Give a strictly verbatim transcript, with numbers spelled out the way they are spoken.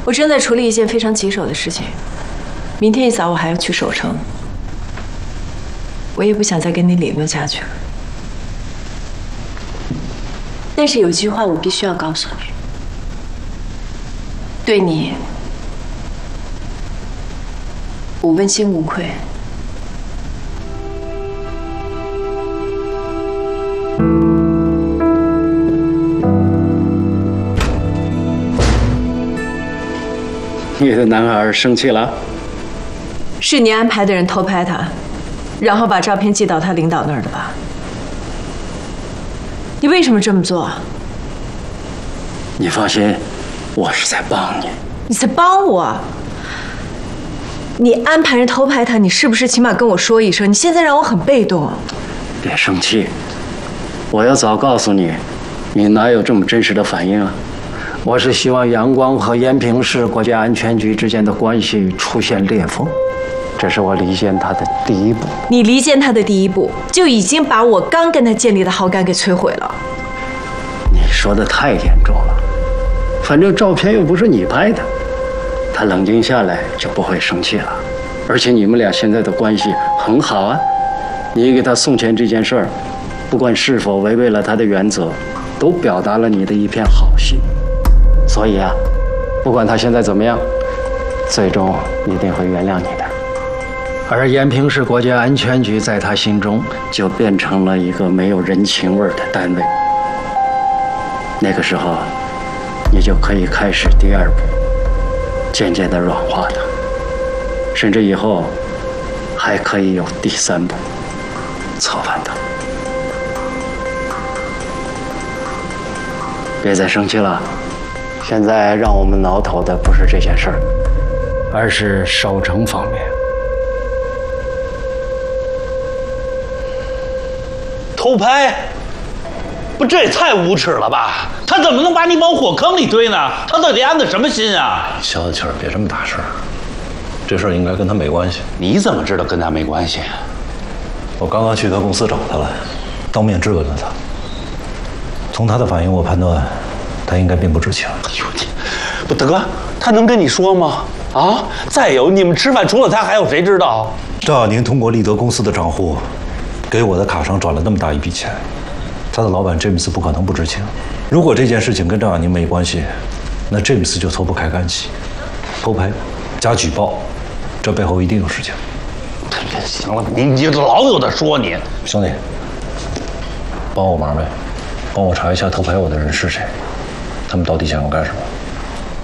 我正在处理一件非常棘手的事情，明天一早我还要去首城，我也不想再跟你理论下去了。但是有句话我必须要告诉你，对你，我问心无愧。 你的男孩生气了？ 是你安排的人偷拍他，然后把照片寄到他领导那儿的吧？你为什么这么做？ 你放心，我是在帮你。 你在帮我？你安排人偷拍他，你是不是起码跟我说一声？你现在让我很被动。 别生气，我要早告诉你，你哪有这么真实的反应啊？ 我是希望阳光和延平市国家安全局之间的关系出现裂缝，这是我离间他的第一步。 你离间他的第一步，就已经把我刚跟他建立的好感给摧毁了。 你说的太严重了，反正照片又不是你拍的，他冷静下来就不会生气了。而且你们俩现在的关系很好啊，你给他送钱这件事儿，不管是否违背了他的原则，都表达了你的一片好心。 所以啊，不管他现在怎么样，最终一定会原谅你的。而延平市国家安全局在他心中就变成了一个没有人情味的单位。那个时候，你就可以开始第二步，渐渐地软化他，甚至以后还可以有第三步，操翻他。别再生气了。 现在让我们挠头的不是这件事儿，而是守城方面。 偷拍，不，这也太无耻了吧！他怎么能把你往火坑里推呢？他到底安的什么心啊？ 消消气儿，别这么大声。这事儿应该跟他没关系。 你怎么知道跟他没关系？ 我刚刚去他公司找他了，当面质问了他。从他的反应，我判断。 他应该并不知情。 哎呦你，不得，他能跟你说吗？啊！再有，你们吃饭除了他还有谁知道？ 赵亚宁通过立德公司的账户，给我的卡上转了那么大一笔钱，他的老板詹姆斯不可能不知情。如果这件事情跟赵亚宁没关系，那詹姆斯就脱不开干系。偷拍加举报，这背后一定有事情。 行了，你你老有的说你。 兄弟，帮我忙呗，帮我查一下偷拍我的人是谁。 他们到底想要干什么？